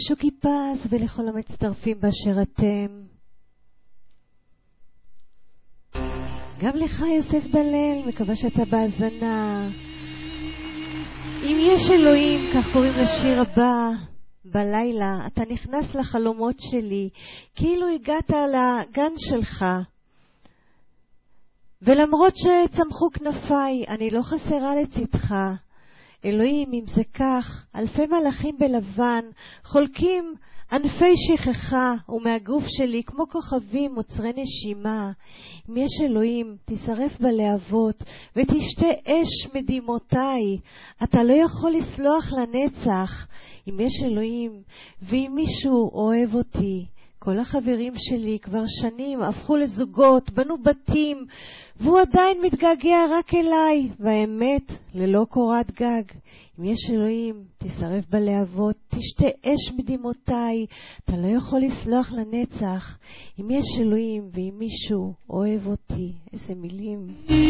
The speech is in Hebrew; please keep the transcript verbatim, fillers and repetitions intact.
שוקי פז ולכל המצטרפים באשר אתם. גם לך יוסף דלל, מקווה שאתה בהזנה. אם יש אלוהים, כך קוראים לשיר הבא. בלילה אתה נכנס לחלומות שלי, כאילו הגעת לגן שלך. ולמרות שצמחו כנפיי, אני לא חסרה לצדך. אלוהים, אם זה כך, אלפי מלאכים בלבן חולקים ענפי שכחה, ומהגוף שלי כמו כוכבים מוצרי נשימה. אם יש אלוהים, תשרף בלהבות ותשתה אש מדמעותיי. אתה לא יכול לסלוח לנצח. אם יש אלוהים, ואם מישהו אוהב אותי, כל החברים שלי כבר שנים הפכו לזוגות, בנו בתים, והוא עדיין מתגעגע רק אליי, והאמת ללא קורת גג. אם יש אלוהים, תשרף בלהבות, תשתה אש מדמעותיי. אתה לא יכול לסלוח לנצח. אם יש אלוהים ואם מישהו אוהב אותי, איזה מילים.